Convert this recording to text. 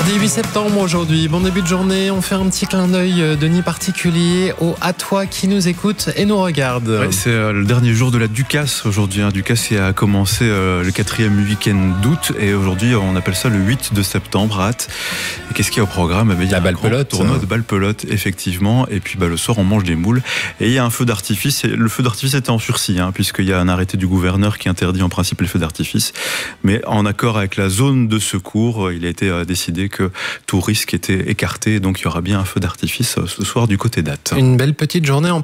Mardi 8 septembre aujourd'hui, bon début de journée, on fait un petit clin d'œil de nid particulier à toi qui nous écoute et nous regarde. Ouais, c'est le dernier jour de la Ducasse aujourd'hui. Ducasse a commencé le 4e week-end d'août et aujourd'hui on appelle ça le 8 de septembre à Ath. Et qu'est-ce qu'il y a au programme? Il y a la balle pelote, tournoi de balle pelote effectivement, et puis le soir on mange des moules et il y a un feu d'artifice. Le feu d'artifice était en sursis puisqu'il y a un arrêté du gouverneur qui interdit en principe les feux d'artifice, mais en accord avec la zone de secours, il a été décidé que tout risque était écarté, donc il y aura bien un feu d'artifice ce soir du côté d'Ath. Une belle petite journée en